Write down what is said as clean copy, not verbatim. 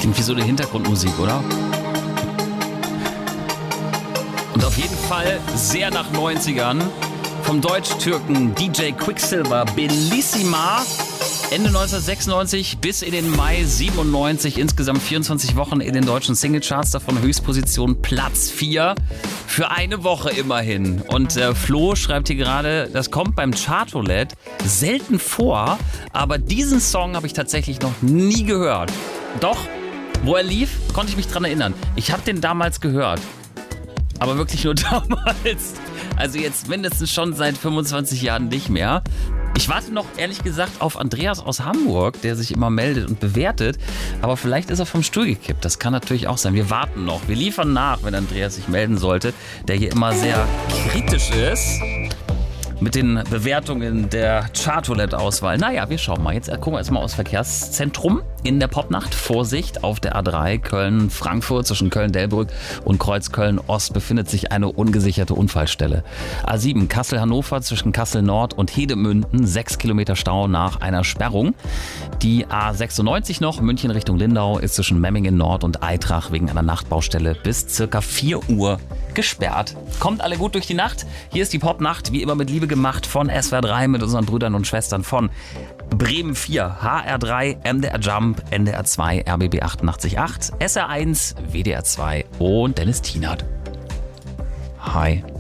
Klingt wie so eine Hintergrundmusik, oder? Und auf jeden Fall sehr nach 90ern. Vom Deutsch-Türken DJ Quicksilver Bellissima. Ende 1996 bis in den Mai 97. Insgesamt 24 Wochen in den deutschen Singlecharts. Davon Höchstposition Platz 4. Für eine Woche immerhin. Und Flo schreibt hier gerade, das kommt beim Chartroulette selten vor. Aber diesen Song habe ich tatsächlich noch nie gehört. Doch, wo er lief, konnte ich mich dran erinnern. Ich habe den damals gehört. Aber wirklich nur damals. Also jetzt mindestens schon seit 25 Jahren nicht mehr. Ich warte noch, ehrlich gesagt, auf Andreas aus Hamburg, der sich immer meldet und bewertet. Aber vielleicht ist er vom Stuhl gekippt. Das kann natürlich auch sein. Wir warten noch. Wir liefern nach, wenn Andreas sich melden sollte, der hier immer sehr kritisch ist mit den Bewertungen der Chartroulette-Auswahl. Naja, wir schauen mal. Jetzt gucken wir erstmal aufs Verkehrszentrum in der Popnacht. Vorsicht, auf der A3 Köln-Frankfurt zwischen Köln-Delbrück und Kreuz-Köln-Ost befindet sich eine ungesicherte Unfallstelle. A7 Kassel-Hannover zwischen Kassel-Nord und Hedemünden 6 Kilometer Stau nach einer Sperrung. Die A96 noch, München Richtung Lindau, ist zwischen Memmingen Nord und Eitrach wegen einer Nachtbaustelle bis circa 4 Uhr gesperrt. Kommt alle gut durch die Nacht. Hier ist die Popnacht, wie immer mit Liebe gemacht von SWR 3 mit unseren Brüdern und Schwestern von Bremen 4, HR3, MDR Jump, NDR 2, RBB 88.8, SR1, WDR 2 und Dennis Tienert. Hi.